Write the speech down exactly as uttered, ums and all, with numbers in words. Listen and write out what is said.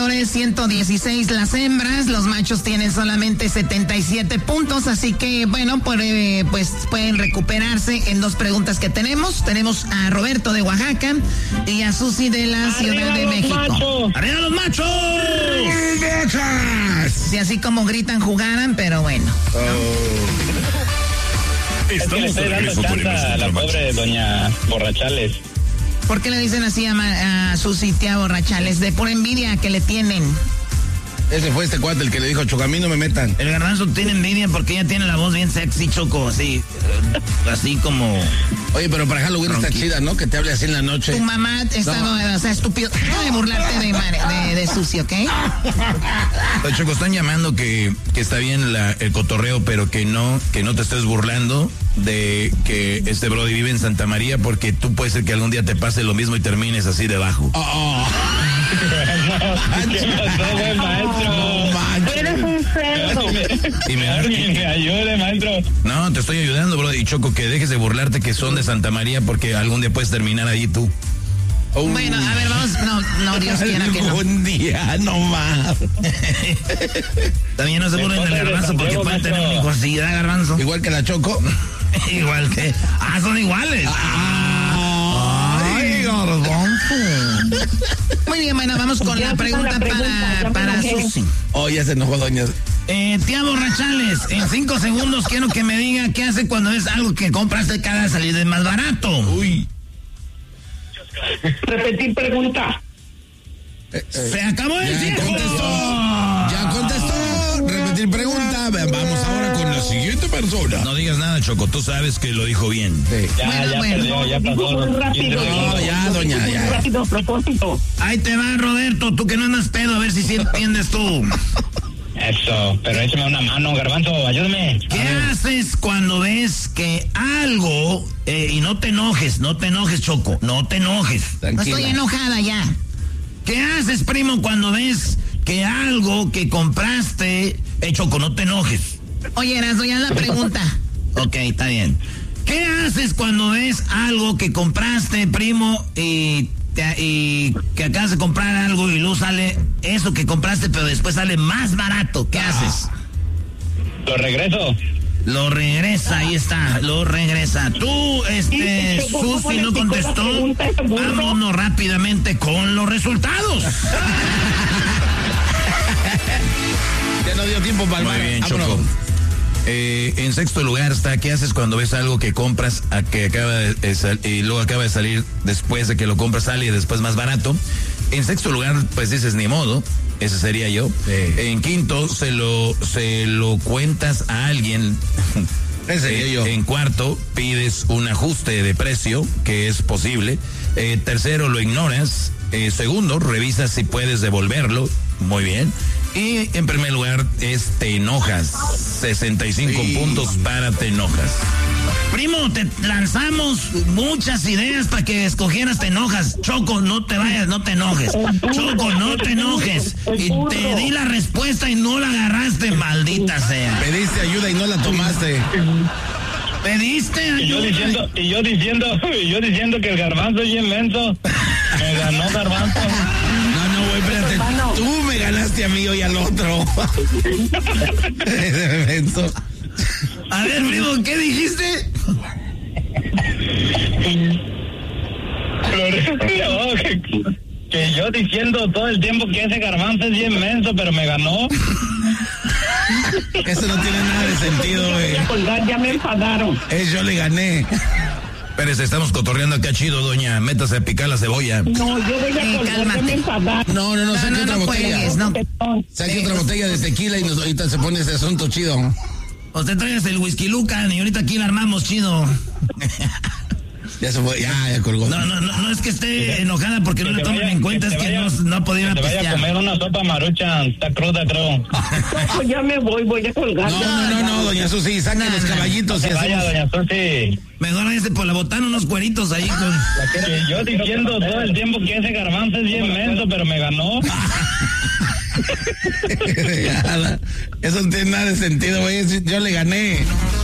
señores, ciento dieciséis las hembras, los machos tienen solamente setenta y siete puntos, así que bueno, pues, eh, pues pueden recuperarse en dos preguntas que tenemos. Tenemos a Roberto de Oaxaca y a Susi de la Ciudad de México. Machos. ¡Arriba los machos! Sí, así como gritan, jugaran, pero bueno. Oh. Es que le estoy dando chance a la pobre doña Borrachales. ¿Por qué le dicen así a, a Susi, tía Borrachales? De pura envidia que le tienen. Ese fue este cuate el que le dijo, Choco, a mí no me metan. El Garbanzo tiene envidia porque ella tiene la voz bien sexy, Choco, así, así como... Oye, pero para Halloween está chida, ¿no? Que te hable así en la noche. Tu mamá está, no. o sea, estúpido. No de burlarte de, de, de Susi, ¿ok? Oye, Choco, están llamando que, que está bien la, el cotorreo, pero que no, que no te estés burlando de que este brody vive en Santa María, porque tú puede ser que algún día te pase lo mismo y termines así debajo. Oh, oh. ¿Qué pasó, buen maestro? Eres un cerdo. Y me, Alguien me ayude, maestro. No, te estoy ayudando, brody. Y Choco, que dejes de burlarte que son de Santa María, porque algún día puedes terminar ahí tú. Oh. Bueno, a ver, vamos. No, no, Dios quiera que no. Algún día, no más. También no se burlen del Garbanzo porque pueden tener una inconsidad, Garbanzo. Igual que la Choco. Igual que... Ah, son iguales. Ay, Garbanzo. Muy bien, bueno, vamos con la pregunta, la pregunta para, para Susi. Oh, ya se enojó, doña. Eh, tía Borrachales, en cinco segundos quiero que me diga qué hace cuando es algo que compraste cada salida de más barato. Uy. Repetir pregunta. Eh, eh. Se acabó el Ya tiempo. contestó. Ya contestó. Repetir pregunta. Vamos ahora con la siguiente persona. No digas nada, Choco, tú sabes que lo dijo bien. Sí. Ya, Bueno, ya bueno. perdió, ya Dijo pasó. muy rápido. No, ya, doña, Muy ya. rápido a propósito. Ahí te va, Roberto, tú que no andas pedo, a ver si sí entiendes tú. Eso, pero échame una mano, Garbanzo, ayúdame. ¿Qué haces cuando ves que algo, eh, y no te enojes, no te enojes, Choco, no te enojes? No Tranquila. estoy enojada ya. ¿Qué haces, primo, cuando ves que algo que compraste, eh, Choco, no te enojes? Oye, Erasmo, ya la pregunta. Ok, está bien. ¿Qué haces cuando ves algo que compraste, primo, y, te, y que acabas de comprar algo y luego sale eso que compraste, pero después sale más barato? ¿Qué haces? Lo regreso. Lo regresa, ahí está, lo regresa. Tú, este, Sí, ¿cómo Susi le no explicó la contestó. pregunta a ese burro? Vámonos rápidamente con los resultados. Ya no dio tiempo para el Muy bar. bien, Vámonos. Choco. Eh, en sexto lugar está, ¿qué haces cuando ves algo que compras a que acaba de, de sal, y luego acaba de salir después de que lo compras, sale y después más barato? En sexto lugar, pues dices, ni modo, ese sería yo. Sí. En quinto, se lo, se lo cuentas a alguien. Ese sería Eh, yo. En cuarto, pides un ajuste de precio, que es posible. Eh, tercero, lo ignoras. Eh, segundo, revisas si puedes devolverlo. Muy bien. Y en primer lugar es te enojas. sesenta y cinco Sí. puntos para te enojas. Primo, te lanzamos muchas ideas para que escogieras te enojas. Choco, no te vayas, no te enojes. Choco, no te enojes. Y te di la respuesta y no la agarraste, maldita sea. Pediste ayuda y no la tomaste. ¿Pediste Y yo ayuda? diciendo, y yo diciendo, y yo diciendo que el Garbanzo es bien menso. Me ganó Garbanzo. No, no, güey, espérate. Hermano. Tú me ganaste a mí y al otro. Ese menso. A ver, primo, ¿qué dijiste? No, que, que yo diciendo todo el tiempo que ese Garbanzo es bien menso, pero me ganó. Eso no tiene nada de sentido, güey. Colgar, ya me enfadaron. Eh, yo le gané. Espérese, estamos cotorreando acá chido, doña. Métase a picar la cebolla. No, yo voy a Eh, colgar, ya cálmate. me enfadaron. No, no, no, No, saque no, otra no botella. juegues, no. Saque otra botella de tequila y nos, ahorita se pone ese asunto chido. Usted traes el whisky Lucan y ahorita aquí la armamos chido. Ya se fue, ya, ya colgó. No, no, no, no es que esté enojada porque no Que le te tomen vaya- en cuenta, que es te que vaya- no, no podía Que te vaya a pistear. comer una sopa maruchan, está cruda, creo. No, ya me voy, voy a colgar. No, no, no, no, doña Susi, saque No, los no. caballitos y Que vaya, hacemos. doña Susi. Mejor váyase por la botana unos cueritos ahí con... Que yo diciendo todo el tiempo que ese Garbanzo es bien menso, pero me ganó. Eso no tiene nada de sentido, güey. Yo le gané.